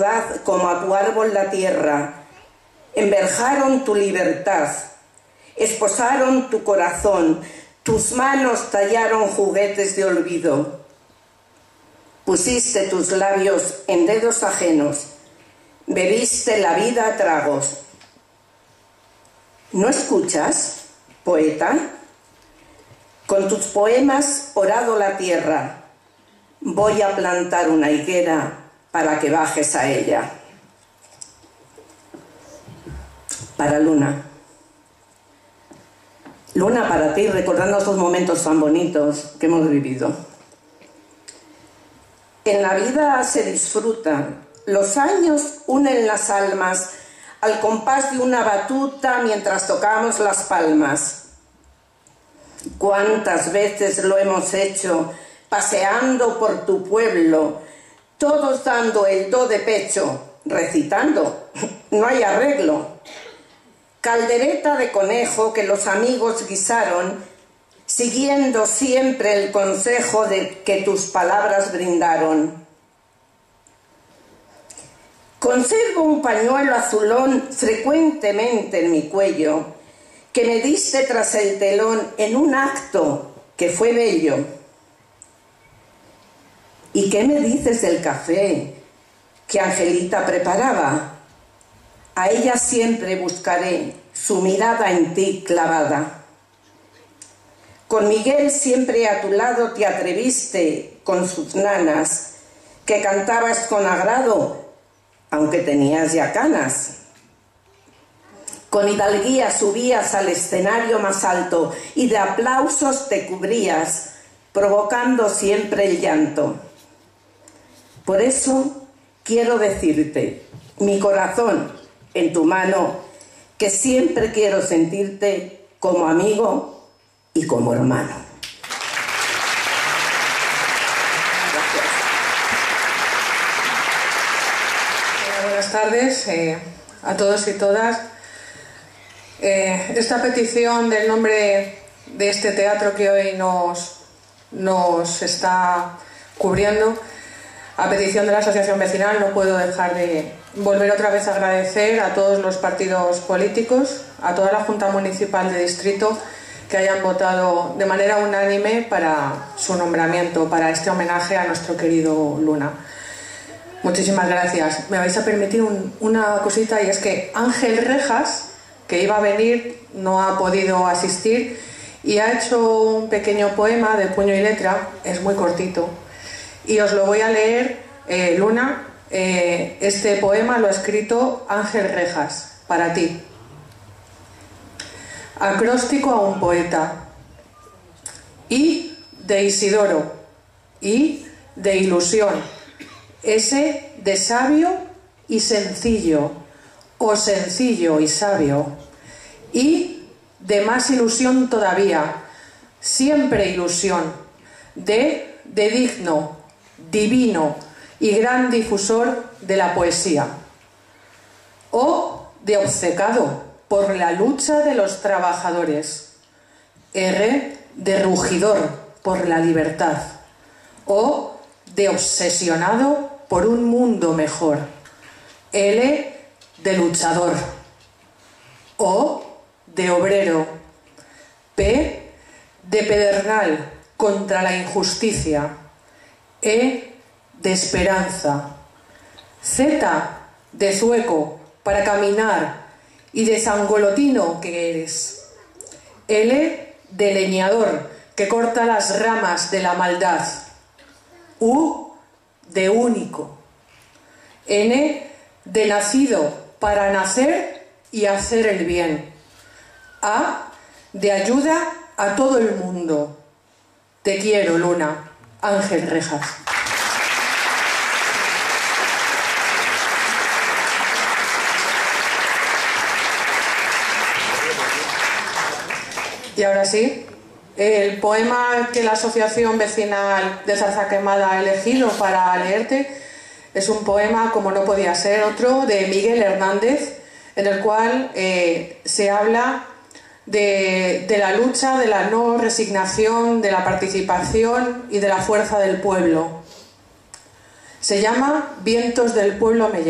ciudad como a tu árbol la tierra, enverjaron tu libertad, esposaron tu corazón, tus manos tallaron juguetes de olvido. Pusiste tus labios en dedos ajenos, bebiste la vida a tragos. ¿No escuchas, poeta? Con tus poemas orado la tierra, voy a plantar una higuera para que bajes a ella. Para Luna. Luna, para ti, recordando estos momentos tan bonitos que hemos vivido. En la vida se disfruta, los años unen las almas al compás de una batuta mientras tocamos las palmas. ¿Cuántas veces lo hemos hecho paseando por tu pueblo, todos dando el do de pecho, recitando? No hay arreglo. Caldereta de conejo que los amigos guisaron, siguiendo siempre el consejo de que tus palabras brindaron. Conservo un pañuelo azulón frecuentemente en mi cuello, que me diste tras el telón en un acto que fue bello. ¿Y qué me dices del café que Angelita preparaba? A ella siempre buscaré, su mirada en ti clavada. Con Miguel siempre a tu lado te atreviste con sus nanas, que cantabas con agrado, aunque tenías ya canas. Con hidalguía subías al escenario más alto y de aplausos te cubrías, provocando siempre el llanto. Por eso quiero decirte, mi corazón en tu mano, que siempre quiero sentirte como amigo y como hermano. Gracias. Buenas tardes a todos y todas. Esta petición del nombre de este teatro que hoy nos está cubriendo, a petición de la Asociación Vecinal, no puedo dejar de volver otra vez a agradecer a todos los partidos políticos, a toda la Junta Municipal de Distrito, que hayan votado de manera unánime para su nombramiento, para este homenaje a nuestro querido Luna. Muchísimas gracias. Me vais a permitir una cosita, y es que Ángel Rejas, que iba a venir, no ha podido asistir y ha hecho un pequeño poema de puño y letra, es muy cortito, y os lo voy a leer. Luna, este poema lo ha escrito Ángel Rejas, para ti. Acróstico a un poeta. I de Isidoro, I de ilusión, S de sabio y sencillo, o sencillo y sabio, I de más ilusión todavía, siempre ilusión, D de digno, divino y gran difusor de la poesía, O de obcecado por la lucha de los trabajadores, R de rugidor por la libertad, O de obsesionado por un mundo mejor, L de luchador, O de obrero, P de pedernal contra la injusticia, E de esperanza, Z de zueco para caminar y de sangolotino que eres, L de leñador que corta las ramas de la maldad, U de único, N de nacido para nacer y hacer el bien, A de ayuda a todo el mundo. Te quiero, Luna. Ángel Rejas. Y ahora sí, el poema que la Asociación Vecinal de Zarza Quemada ha elegido para leerte es un poema, como no podía ser otro, de Miguel Hernández, en el cual se habla de la lucha, de la no resignación, de la participación y de la fuerza del pueblo. Se llama Vientos del pueblo me llevan.